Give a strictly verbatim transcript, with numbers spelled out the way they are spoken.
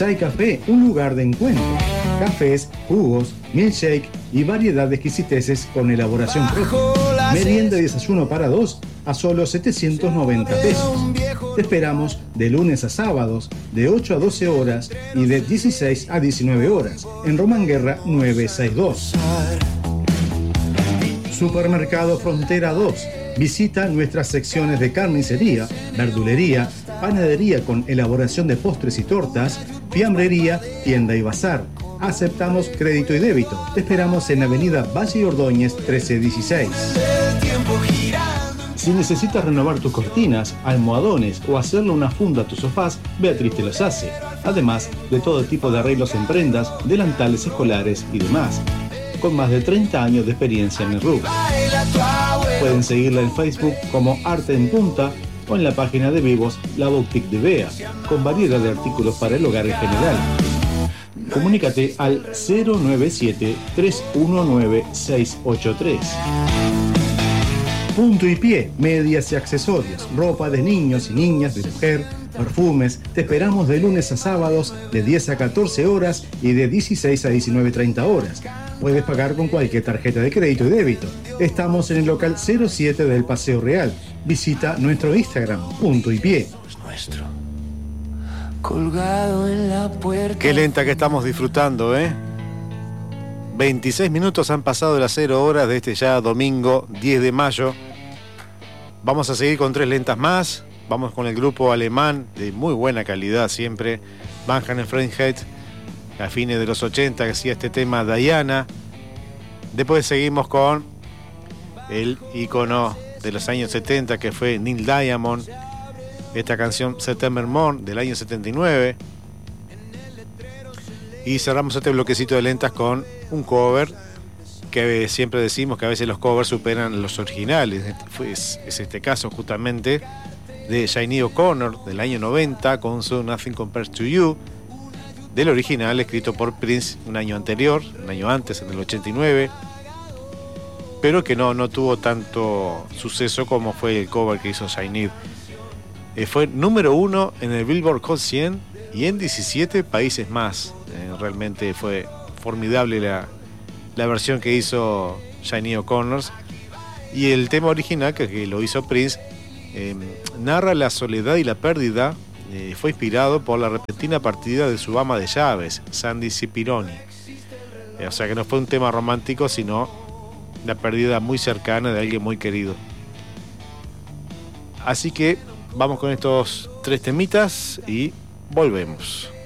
Chai Café, un lugar de encuentro. Cafés, jugos, milkshake y variedad de exquisiteces con elaboración propia. Merienda y desayuno para dos a solo setecientos noventa pesos. Te esperamos de lunes a sábados, de ocho a doce horas y de dieciséis a diecinueve horas, en Román Guerra novecientos sesenta y dos. Supermercado Frontera dos. Visita nuestras secciones de carnicería, verdulería, panadería con elaboración de postres y tortas, fiambrería, tienda y bazar. Aceptamos crédito y débito. Te esperamos en Avenida Valle Ordóñez trece dieciséis. Si necesitas renovar tus cortinas, almohadones o hacerle una funda a tus sofás, Beatriz te los hace. Además de todo tipo de arreglos en prendas, delantales escolares y demás. Con más de treinta años de experiencia en el rubro. Pueden seguirla en Facebook como Arte en Punta o en la página de Vivos La Boutique de Bea, con variedad de artículos para el hogar en general. Comunícate al cero nueve siete, tres uno nueve, seis ocho tres. Punto y Pie, medias y accesorios, ropa de niños y niñas, de mujer, perfumes. Te esperamos de lunes a sábados de diez a catorce horas y de dieciséis a diecinueve treinta horas. Puedes pagar con cualquier tarjeta de crédito y débito. Estamos en el local cero siete del Paseo Real. Visita nuestro Instagram, Punto y Pie. Nuestro. Colgado en la puerta. Qué lenta que estamos disfrutando, ¿eh? veintiséis minutos han pasado de las cero horas de este ya domingo diez de mayo. Vamos a seguir con tres lentas más. Vamos con el grupo alemán de muy buena calidad siempre, Van Halen Freiheit, a fines de los ochenta, que hacía este tema Diana. Después seguimos con el ícono de los años setenta, que fue Neil Diamond, esta canción September Morn del año setenta y nueve. Y cerramos este bloquecito de lentas con un cover que siempre decimos que a veces los covers superan los originales. Es, es este caso justamente de Sinéad O'Connor del año noventa con su Nothing Compares to You, del original escrito por Prince un año anterior, un año antes, en el ochenta y nueve, pero que no, no tuvo tanto suceso como fue el cover que hizo Sinéad. Eh, fue número uno en el Billboard Hot cien y en diecisiete países más. Eh, realmente fue formidable la, la versión que hizo Sinéad O'Connor. Y el tema original, que, que lo hizo Prince, eh, narra la soledad y la pérdida. Eh, fue inspirado por la repentina partida de su ama de llaves, Sandy Cipironi. Eh, o sea que no fue un tema romántico, sino la pérdida muy cercana de alguien muy querido. Así que vamos con estos tres temitas y volvemos.